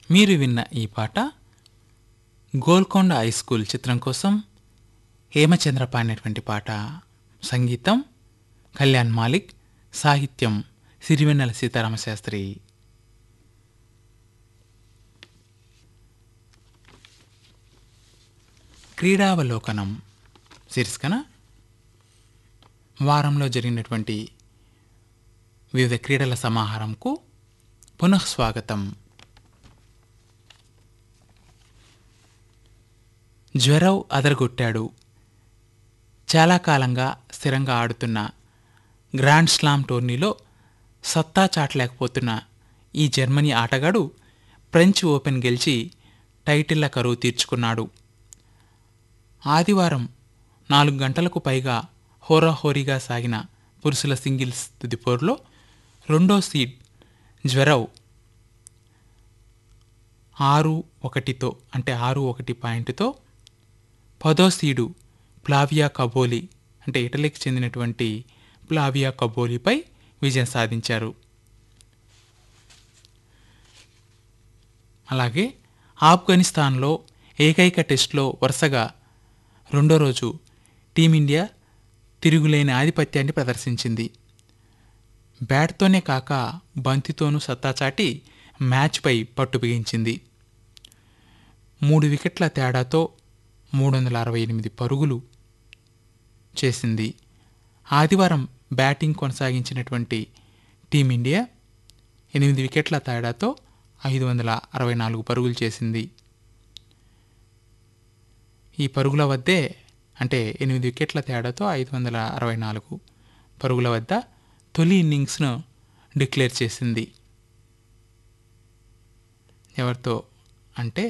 మీరు విన్న ఈ పాట గోల్కొండ హై స్కూల్ చిత్రం కోసం హేమచంద్ర పాడినటువంటి పాట. సంగీతం కళ్యాణ్ మాలిక్, సాహిత్యం సిరివెన్నెల సీతారామశాస్త్రి. క్రీడావలోకనం శీర్షికన వారంలో జరిగినటువంటి వివిధ క్రీడల సమాహారంకు పునఃస్వాగతం. జ్వరవ్ అదరగొట్టాడు. చాలా కాలంగా స్థిరంగా ఆడుతున్న గ్రాండ్ స్లామ్ టోర్నీలో సత్తా చాటలేకపోతున్న ఈ జర్మనీ ఆటగాడు ఫ్రెంచ్ ఓపెన్ గెలిచి టైటిళ్ల కరువు తీర్చుకున్నాడు. ఆదివారం 4 గంటలకు పైగా హోరాహోరీగా సాగిన పురుషుల సింగిల్స్ తుదిపోరులో రెండో సీడ్ జ్వరవ్ 6-1 పాయింట్తో 10వ సీడు ఫ్లావియా కబోలి అంటే ఇటలీకి చెందినటువంటి ఫ్లావియా కబోలిపై విజయం సాధించారు. అలాగే ఆఫ్ఘనిస్తాన్లో ఏకైక టెస్టులో వరుసగా రెండో రోజు టీమిండియా తిరుగులేని ఆధిపత్యాన్ని ప్రదర్శించింది. బ్యాట్తోనే కాక బంతితోనూ సత్తాచాటి మ్యాచ్పై పట్టు బిగించింది. 3 వికెట్ల తేడాతో 368 పరుగులు చేసింది. ఆదివారం బ్యాటింగ్ కొనసాగించినటువంటి టీమిండియా 8 వికెట్ల తేడాతో 564 పరుగులు చేసింది. ఈ పరుగుల వద్దే అంటే 8 వికెట్ల తేడాతో 564 పరుగుల వద్ద తొలి ఇన్నింగ్స్ను డిక్లేర్ చేసింది. ఎవరితో అంటే